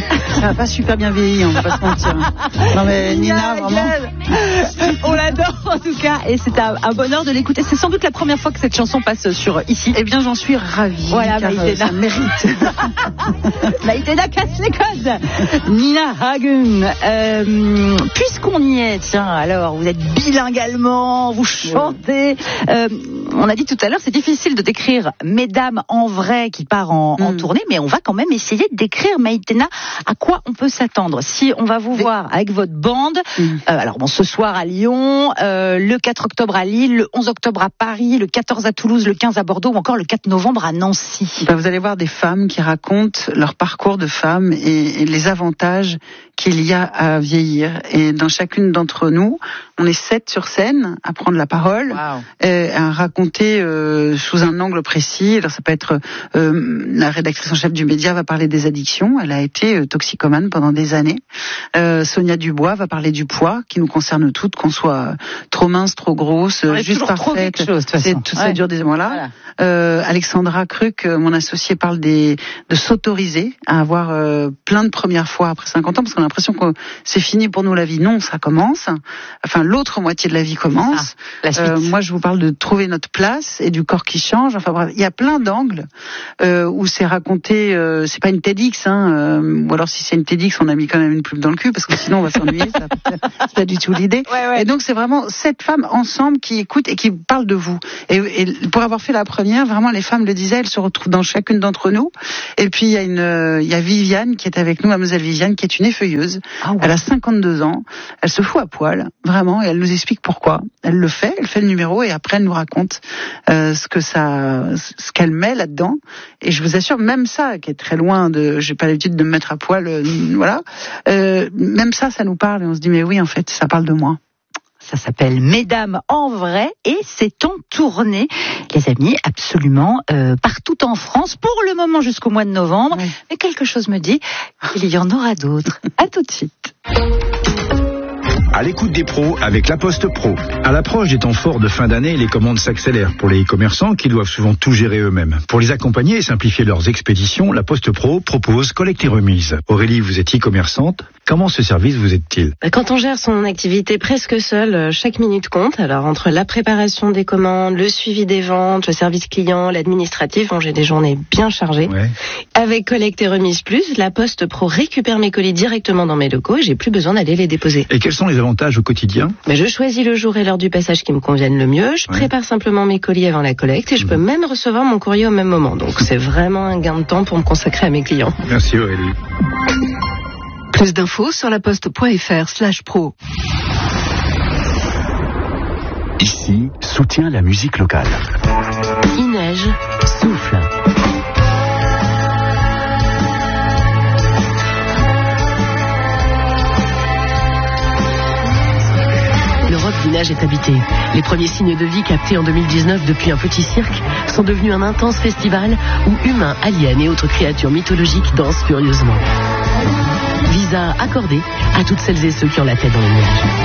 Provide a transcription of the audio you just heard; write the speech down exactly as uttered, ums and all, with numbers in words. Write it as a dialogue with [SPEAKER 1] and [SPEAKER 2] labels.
[SPEAKER 1] Ça n'a pas super bien vieilli, on va pas se mentir. Non mais Nina, vraiment.
[SPEAKER 2] On l'adore en tout cas, et c'est un, un bonheur de l'écouter. C'est sans doute la première fois que cette chanson passe sur ici.
[SPEAKER 1] Eh bien, j'en suis ravie.
[SPEAKER 2] Voilà,
[SPEAKER 1] car
[SPEAKER 2] Maïtena.
[SPEAKER 1] ça mérite.
[SPEAKER 2] Maïtena casse les codes. Nina Hagen. Euh, puisqu'on y est, tiens, alors, vous êtes bilingue allemand, vous chantez. Euh, on a dit tout à l'heure, c'est difficile de décrire Mesdames en vrai qui part en, mm. en tournée, mais on va quand même essayer de décrire, Maïtena, à quoi on peut s'attendre. Si on va vous mais... voir avec votre bande, mm. euh, alors bon, ce soir à Lyon, euh, le quatre octobre à Lille, le onze octobre à Paris, le quatorze à Toulouse, le quinze à Bordeaux ou encore le quatre novembre à Nancy.
[SPEAKER 1] Ben, vous allez voir des femmes qui racontent leur parcours de femmes et, et les avantages qu'il y a à vieillir. Et dans chacune d'entre nous, on est sept sur scène à prendre la parole, wow. et à raconter euh, sous un angle précis. Alors ça peut être euh, la rédactrice en chef du Média va parler des addictions. Elle a été euh, toxicomane pendant des années. Euh, Sonia Dubois va parler du poids qui nous concerne toutes, qu'on soit trop mince, trop grosse, juste parfaite. C'est tout ça ouais. dure des mois là. Voilà. Euh, Alexandra Cruc, mon associée, parle des de s'autoriser à avoir euh, plein de premières fois après cinquante ans, parce qu'on a l'impression que c'est fini pour nous la vie. Non, ça commence. Enfin, l'autre moitié de la vie commence.
[SPEAKER 2] Ah, la suite.
[SPEAKER 1] Euh, moi, je vous parle de trouver notre place et du corps qui change. Enfin bref, il y a plein d'angles euh, où c'est raconté. Euh, c'est pas une TEDx, hein, euh, ou alors si c'est une TEDx, on a mis quand même une pub dans le cul, parce que sinon on va s'ennuyer. Ça, c'est pas du tout l'idée.
[SPEAKER 2] Ouais, ouais.
[SPEAKER 1] Et donc c'est vraiment sept femmes ensemble qui écoutent et qui parlent de vous. Et, et pour avoir fait la première, vraiment les femmes le disaient, elles se retrouvent dans chacune d'entre nous. Et puis il y a une, euh, il y a Viviane qui est avec nous, mademoiselle Viviane, qui est une effeuilleuse. Ah ouais. Elle a cinquante-deux ans. Elle se fout à poil, vraiment, et elle nous explique pourquoi. Elle le fait, elle fait le numéro et après elle nous raconte euh, ce que ça, ce qu'elle met là-dedans. Et je vous assure, même ça, qui est très loin de, j'ai pas l'habitude de me mettre à poil, euh, voilà. Euh, même ça, ça nous parle et on se dit mais oui, en fait, ça parle de moi.
[SPEAKER 2] Ça s'appelle Mesdames en vrai et c'est en tournée, les amis, absolument euh, partout en France pour le moment jusqu'au mois de novembre. Oui. Mais quelque chose me dit qu'il y en aura d'autres. À tout de suite.
[SPEAKER 3] À l'écoute des pros avec La Poste Pro. À l'approche des temps forts de fin d'année, les commandes s'accélèrent pour les e-commerçants qui doivent souvent tout gérer eux-mêmes. Pour les accompagner et simplifier leurs expéditions, La Poste Pro propose collecte et remise. Aurélie, vous êtes e-commerçante. Comment ce service vous aide-t-il ?
[SPEAKER 4] Quand on gère son activité presque seul, chaque minute compte. Alors entre la préparation des commandes, le suivi des ventes, le service client, l'administratif, bon, j'ai des journées bien chargées. Ouais. Avec collecte et remise plus, La Poste Pro récupère mes colis directement dans mes locaux et j'ai plus besoin d'aller les déposer.
[SPEAKER 3] Et quels sont les avantages au quotidien ?
[SPEAKER 4] Mais je choisis le jour et l'heure du passage qui me conviennent le mieux. Je ouais. prépare simplement mes colis avant la collecte et je mmh. peux même recevoir mon courrier au même moment. Donc c'est vraiment un gain de temps pour me consacrer à mes clients.
[SPEAKER 3] Merci Aurélie.
[SPEAKER 5] Plus d'infos sur laposte.fr slash pro.
[SPEAKER 6] Ici, soutient la musique locale.
[SPEAKER 4] Il neige, souffle. L'Europe du neige est habitée. Les premiers signes de vie captés en deux mille dix-neuf depuis un petit cirque sont devenus un intense festival où humains, aliens et autres créatures mythologiques dansent furieusement. Visa accordé à toutes celles et ceux qui ont la tête dans les nuages.